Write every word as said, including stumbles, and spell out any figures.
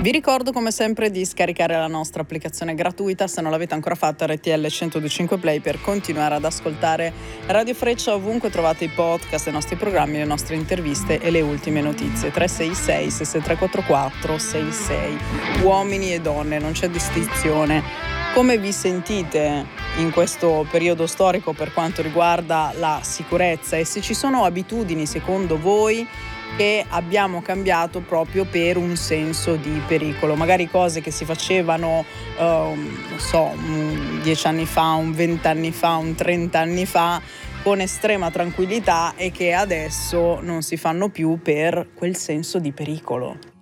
Vi ricordo come sempre di scaricare la nostra applicazione gratuita, se non l'avete ancora fatta, R T L centodue e cinque Play, per continuare ad ascoltare Radio Freccia ovunque trovate i podcast, i nostri programmi, le nostre interviste e le ultime notizie. tre sei sei sei sei tre quattro quattro sei sei. Uomini e donne, non c'è distinzione. Come vi sentite in questo periodo storico per quanto riguarda la sicurezza, e se ci sono abitudini secondo voi che abbiamo cambiato proprio per un senso di pericolo, magari cose che si facevano uh, non so, un dieci anni fa, un vent'anni fa, un trent'anni fa con estrema tranquillità, e che adesso non si fanno più per quel senso di pericolo.